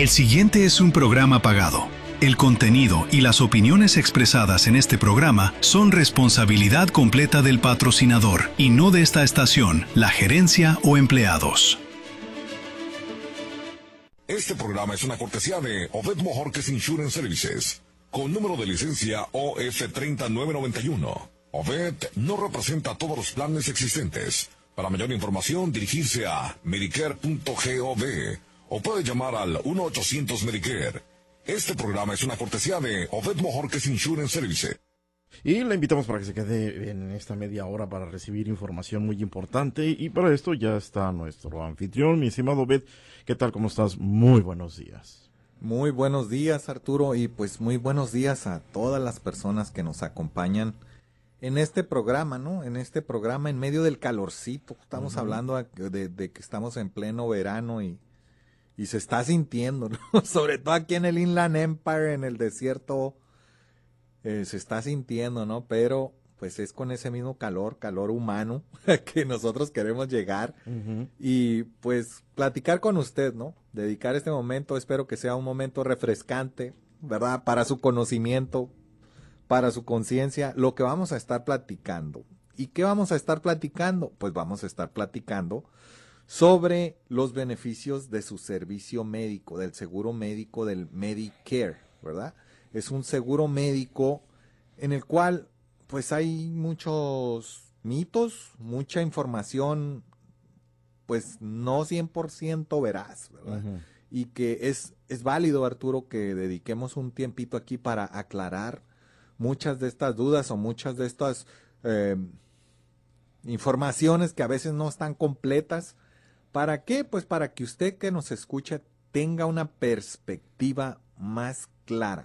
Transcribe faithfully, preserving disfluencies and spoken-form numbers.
El siguiente es un programa pagado. El contenido y las opiniones expresadas en este programa son responsabilidad completa del patrocinador y no de esta estación, la gerencia o empleados. Este programa es una cortesía de Obed Mojorquez Insurance Services, con número de licencia O F tres nueve nueve uno. Obed no representa todos los planes existentes. Para mayor información, dirigirse a medicare punto gov o puede llamar al uno ochocientos Medicare. Este programa es una cortesía de Obed Mojorquez Insurance Services. Y le invitamos para que se quede en esta media hora para recibir información muy importante. Y para esto ya está nuestro anfitrión, mi estimado Obed. ¿Qué tal? ¿Cómo estás? Muy buenos días. Muy buenos días, Arturo, y pues muy buenos días a todas las personas que nos acompañan en este programa, ¿no? En este programa en medio del calorcito. Estamos uh-huh. hablando de, de que estamos en pleno verano y, y se está sintiendo, ¿no? Sobre todo aquí en el Inland Empire, en el desierto, eh, se está sintiendo, ¿no? Pero pues es con ese mismo calor, calor humano, que nosotros queremos llegar uh-huh. y pues platicar con usted, ¿no? Dedicar este momento, espero que sea un momento refrescante, ¿verdad? Para su conocimiento, para su conciencia, lo que vamos a estar platicando. ¿Y qué vamos a estar platicando? Pues vamos a estar platicando sobre los beneficios de su servicio médico, del seguro médico del Medicare, ¿verdad? Es un seguro médico en el cual pues hay muchos mitos, mucha información, pues no cien por ciento veraz, ¿verdad? Uh-huh. Y que es, es válido, Arturo, que dediquemos un tiempito aquí para aclarar muchas de estas dudas o muchas de estas eh, informaciones que a veces no están completas. ¿Para qué? Pues para que usted que nos escucha tenga una perspectiva más clara